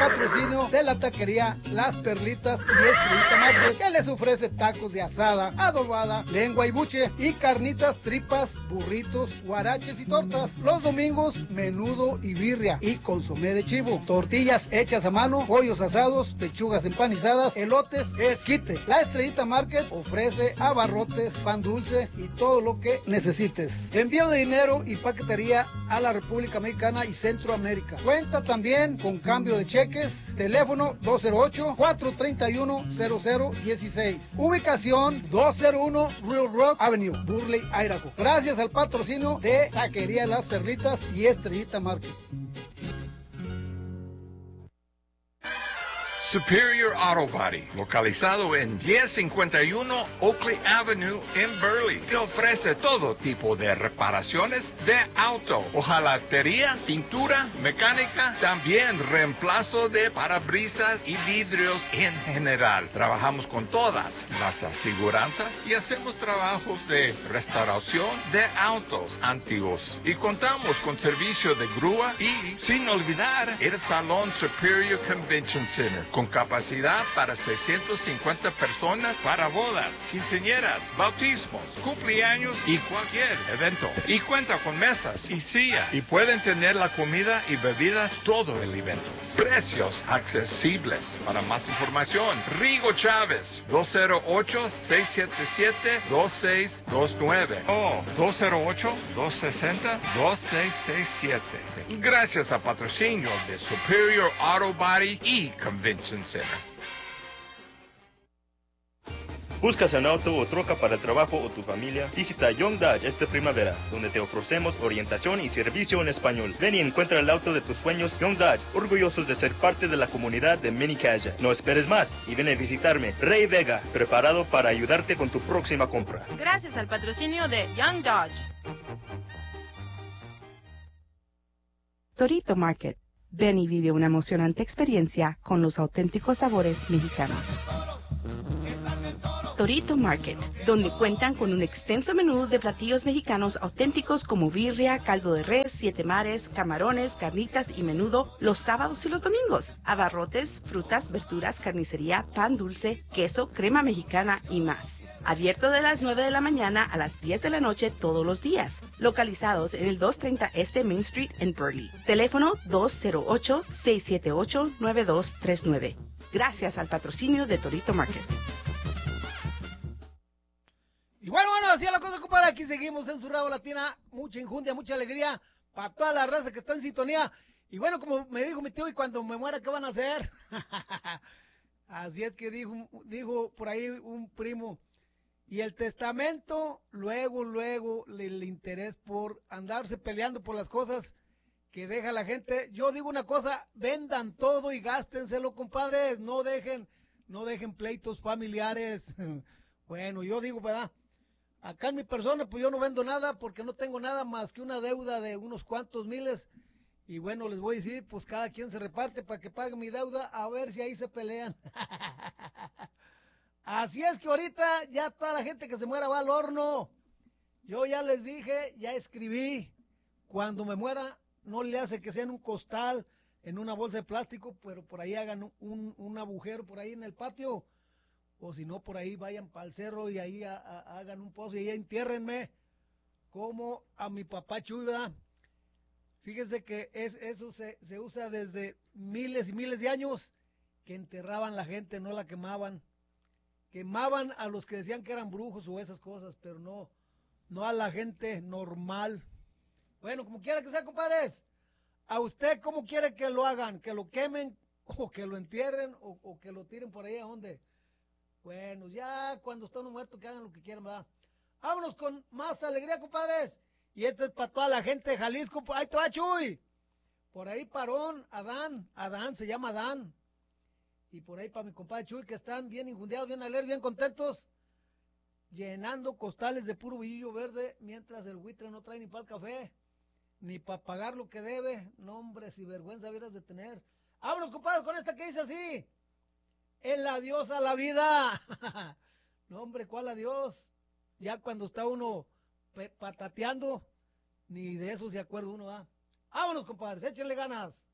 patrocinio de la taquería Las Perlitas y Estrellita Market, que les ofrece tacos de asada, adobada, lengua y buche y carnitas, tripas, burritos, guaraches y tortas. Los domingos, menudo y birria y consomé de chivo, tortillas hechas a mano, pollos asados, pechugas empanizadas, elotes, esquite. La Estrellita Market ofrece abarrotes, pan dulce y todo lo que necesites. Envío de dinero y paquetería a la República Mexicana y Centroamérica. Cuenta también con cambio de cheques. Teléfono 208-431-0016. Ubicación 201 Real Rock Avenue, Burley, Idaho. Gracias al patrocinio de Taquería Las Perlitas y Estrellita Market. Superior Auto Body, localizado en 1051 Oakley Avenue en Burley, te ofrece todo tipo de reparaciones de auto, hojalatería, pintura, mecánica, también reemplazo de parabrisas y vidrios en general. Trabajamos con todas las aseguranzas y hacemos trabajos de restauración de autos antiguos. Y contamos con servicio de grúa y, sin olvidar, el Salón Superior Convention Center, con capacidad para 650 personas para bodas, quinceañeras, bautismos, cumpleaños y cualquier evento. Y cuenta con mesas y silla y pueden tener la comida y bebidas todo el evento. Precios accesibles. Para más información, Rigo Chávez, 208-677-2629 o 208-260-2667. Gracias a patrocinio de Superior Auto Body y Convention Center. ¿Buscas un auto o troca para el trabajo o tu familia? Visita Young Dodge esta primavera, donde te ofrecemos orientación y servicio en español. Ven y encuentra el auto de tus sueños. Young Dodge, orgullosos de ser parte de la comunidad de Mini Caja. No esperes más y ven a visitarme. Ray Vega, preparado para ayudarte con tu próxima compra. Gracias al patrocinio de Young Dodge. Torito Market. Ven y vive una emocionante experiencia con los auténticos sabores mexicanos. Torito Market, donde cuentan con un extenso menú de platillos mexicanos auténticos como birria, caldo de res, siete mares, camarones, carnitas y menudo los sábados y los domingos. Abarrotes, frutas, verduras, carnicería, pan dulce, queso, crema mexicana y más. Abierto de las 9 de la mañana a las 10 de la noche todos los días. Localizados en el 230 Este Main Street en Burley. Teléfono 208-678-9239. Gracias al patrocinio de Torito Market. Y bueno, así es la cosa, compadre. Aquí seguimos en su radio latina. Mucha injundia, mucha alegría para toda la raza que está en sintonía. Y bueno, como me dijo mi tío, y cuando me muera, ¿qué van a hacer? Así es que dijo por ahí un primo. Y el testamento, luego, el interés por andarse peleando por las cosas que deja la gente. Yo digo una cosa, vendan todo y gástenselo, compadres. No dejen pleitos familiares. Bueno, yo digo, ¿verdad? Acá en mi persona, pues yo no vendo nada porque no tengo nada más que una deuda de unos cuantos miles. Y bueno, les voy a decir, pues cada quien se reparte para que pague mi deuda, a ver si ahí se pelean. Así es que ahorita ya toda la gente que se muera va al horno. Yo ya les dije, ya escribí, cuando me muera no le hace que sea en un costal, en una bolsa de plástico, pero por ahí hagan un agujero por ahí en el patio. O si no, por ahí vayan para el cerro y ahí hagan un pozo y ahí entiérrenme como a mi papá Chuy, ¿verdad? Fíjese que eso se usa desde miles y miles de años, que enterraban la gente, no la quemaban. Quemaban a los que decían que eran brujos o esas cosas, pero no a la gente normal. Bueno, como quiera que sea, compadres, ¿a usted cómo quiere que lo hagan? ¿Que lo quemen o que lo entierren o que lo tiren por ahí a dónde? Bueno, ya cuando están muertos que hagan lo que quieran, ¿verdad? Vámonos con más alegría, compadres. Y esto es para toda la gente de Jalisco. Ahí te va, Chuy. Por ahí parón, Adán, se llama Adán. Y por ahí para mi compadre Chuy, que están bien injundiados, bien alegres, bien contentos, llenando costales de puro billillo verde, mientras el buitre no trae ni para el café, ni para pagar lo que debe. No, hombre, si vergüenza hubieras de tener. Vámonos, compadres, con esta que dice así. El adiós a la vida. No, hombre, ¿cuál adiós? Ya cuando está uno patateando, ni de eso se acuerda uno, ¿ah? Vámonos, compadres, échenle ganas.